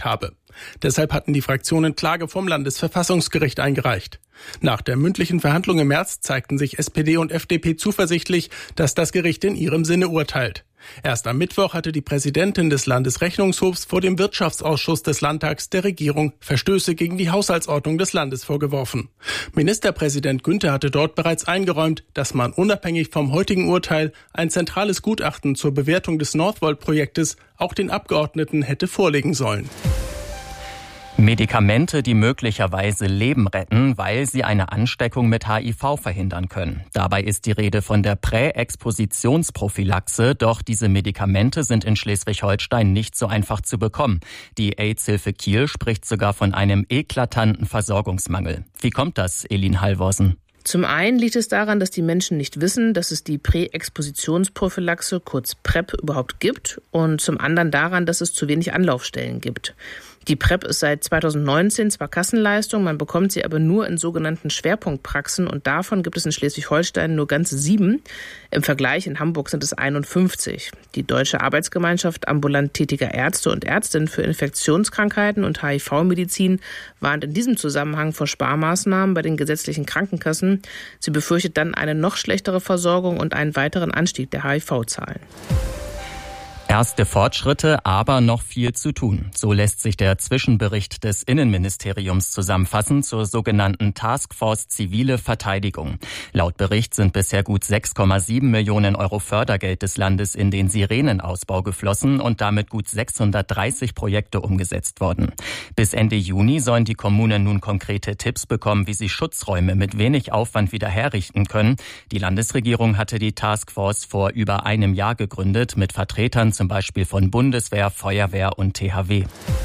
habe. Deshalb hatten die Fraktionen Klage vom Landesverfassungsgericht eingereicht. Nach der mündlichen Verhandlung im März zeigten sich SPD und FDP zuversichtlich, dass das Gericht in ihrem Sinne urteilt. Erst am Mittwoch hatte die Präsidentin des Landesrechnungshofs vor dem Wirtschaftsausschuss des Landtags der Regierung Verstöße gegen die Haushaltsordnung des Landes vorgeworfen. Ministerpräsident Günther hatte dort bereits eingeräumt, dass man unabhängig vom heutigen Urteil ein zentrales Gutachten zur Bewertung des Northvolt-Projektes auch den Abgeordneten hätte vorlegen sollen. Medikamente, die möglicherweise Leben retten, weil sie eine Ansteckung mit HIV verhindern können. Dabei ist die Rede von der Präexpositionsprophylaxe, doch diese Medikamente sind in Schleswig-Holstein nicht so einfach zu bekommen. Die AIDS-Hilfe Kiel spricht sogar von einem eklatanten Versorgungsmangel. Wie kommt das, Elin Halvorsen? Zum einen liegt es daran, dass die Menschen nicht wissen, dass es die Präexpositionsprophylaxe, kurz PrEP, überhaupt gibt, und zum anderen daran, dass es zu wenig Anlaufstellen gibt. Die PrEP ist seit 2019 zwar Kassenleistung, man bekommt sie aber nur in sogenannten Schwerpunktpraxen und davon gibt es in Schleswig-Holstein nur ganze 7. Im Vergleich in Hamburg sind es 51. Die Deutsche Arbeitsgemeinschaft ambulant tätiger Ärzte und Ärztinnen für Infektionskrankheiten und HIV-Medizin warnt in diesem Zusammenhang vor Sparmaßnahmen bei den gesetzlichen Krankenkassen. Sie befürchtet dann eine noch schlechtere Versorgung und einen weiteren Anstieg der HIV-Zahlen. Erste Fortschritte, aber noch viel zu tun. So lässt sich der Zwischenbericht des Innenministeriums zusammenfassen zur sogenannten Taskforce Zivile Verteidigung. Laut Bericht sind bisher gut 6,7 Millionen Euro Fördergeld des Landes in den Sirenenausbau geflossen und damit gut 630 Projekte umgesetzt worden. Bis Ende Juni sollen die Kommunen nun konkrete Tipps bekommen, wie sie Schutzräume mit wenig Aufwand wieder herrichten können. Die Landesregierung hatte die Taskforce vor über einem Jahr gegründet mit Vertretern zum Beispiel von Bundeswehr, Feuerwehr und THW.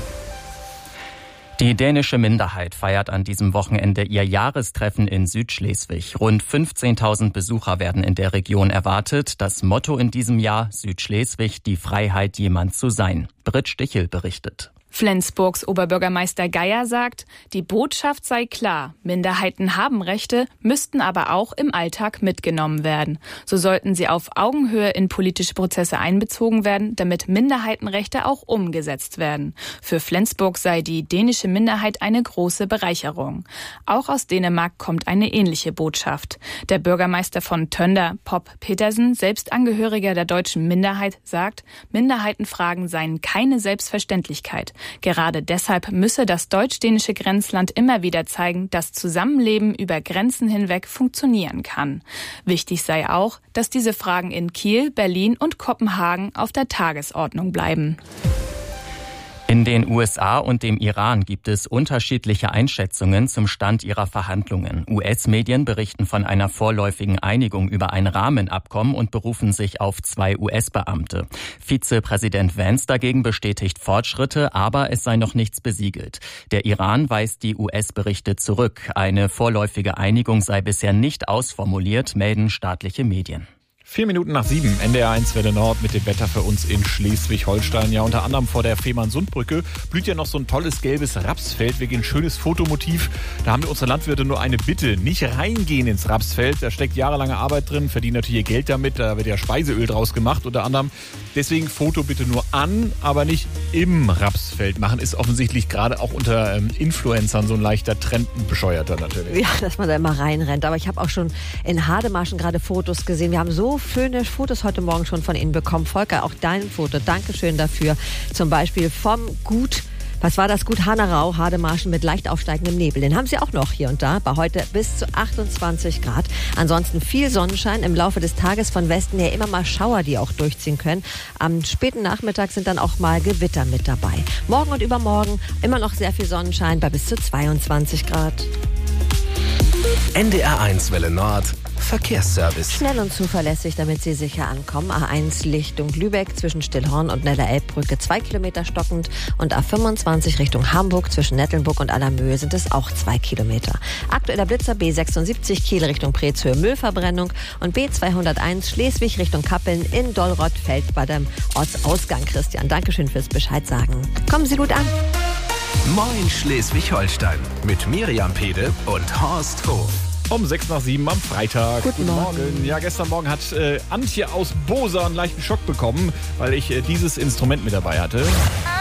Die dänische Minderheit feiert an diesem Wochenende ihr Jahrestreffen in Südschleswig. Rund 15.000 Besucher werden in der Region erwartet. Das Motto in diesem Jahr: Südschleswig, die Freiheit, jemand zu sein. Britt Stichel berichtet. Flensburgs Oberbürgermeister Geier sagt, die Botschaft sei klar. Minderheiten haben Rechte, müssten aber auch im Alltag mitgenommen werden. So sollten sie auf Augenhöhe in politische Prozesse einbezogen werden, damit Minderheitenrechte auch umgesetzt werden. Für Flensburg sei die dänische Minderheit eine große Bereicherung. Auch aus Dänemark kommt eine ähnliche Botschaft. Der Bürgermeister von Tønder, Pop Petersen, selbst Angehöriger der deutschen Minderheit, sagt, Minderheitenfragen seien keine Selbstverständlichkeit. Gerade deshalb müsse das deutsch-dänische Grenzland immer wieder zeigen, dass Zusammenleben über Grenzen hinweg funktionieren kann. Wichtig sei auch, dass diese Fragen in Kiel, Berlin und Kopenhagen auf der Tagesordnung bleiben. In den USA und dem Iran gibt es unterschiedliche Einschätzungen zum Stand ihrer Verhandlungen. US-Medien berichten von einer vorläufigen Einigung über ein Rahmenabkommen und berufen sich auf 2 US-Beamte. Vizepräsident Vance dagegen bestätigt Fortschritte, aber es sei noch nichts besiegelt. Der Iran weist die US-Berichte zurück. Eine vorläufige Einigung sei bisher nicht ausformuliert, melden staatliche Medien. 7:04, NDR1 Welle Nord mit dem Wetter für uns in Schleswig-Holstein. Ja, unter anderem vor der Fehmarnsundbrücke blüht ja noch so ein tolles gelbes Rapsfeld. Wirklich ein schönes Fotomotiv. Da haben wir unsere Landwirte nur eine Bitte: nicht reingehen ins Rapsfeld. Da steckt jahrelange Arbeit drin, verdienen natürlich ihr Geld damit. Da wird ja Speiseöl draus gemacht unter anderem. Deswegen Foto bitte nur an, aber nicht im Rapsfeld machen. Ist offensichtlich gerade auch unter Influencern so ein leichter Trend, ein bescheuerter natürlich. Ja, dass man da immer reinrennt. Aber ich habe auch schon in Hademarschen gerade Fotos gesehen. Wir haben so schöne Fotos heute Morgen schon von Ihnen bekommen. Volker, auch dein Foto. Dankeschön dafür. Zum Beispiel vom Gut. Was war das Gut Hannerau, Hademarschen mit leicht aufsteigendem Nebel. Den haben Sie auch noch hier und da. Bei heute bis zu 28 Grad. Ansonsten viel Sonnenschein. Im Laufe des Tages von Westen her immer mal Schauer, die auch durchziehen können. Am späten Nachmittag sind dann auch mal Gewitter mit dabei. Morgen und übermorgen immer noch sehr viel Sonnenschein bei bis zu 22 Grad. NDR1 Welle Nord. Verkehrsservice. Schnell und zuverlässig, damit Sie sicher ankommen. A1 Richtung Lübeck zwischen Stillhorn und Neller-Elbbrücke 2 Kilometer stockend und A25 Richtung Hamburg zwischen Nettelnburg und Allermöhe sind es auch 2 Kilometer. Aktueller Blitzer B76 Kiel Richtung Preetshöhe Müllverbrennung und B201 Schleswig Richtung Kappeln in Dollrott-Feld bei dem Ortsausgang. Christian, Dankeschön fürs Bescheid sagen. Kommen Sie gut an. Moin Schleswig-Holstein mit Miriam Pede und Horst Hof. Um 6:06 am Freitag. Guten Morgen. Ja, gestern Morgen hat Antje aus Bosa einen leichten Schock bekommen, weil ich dieses Instrument mit dabei hatte.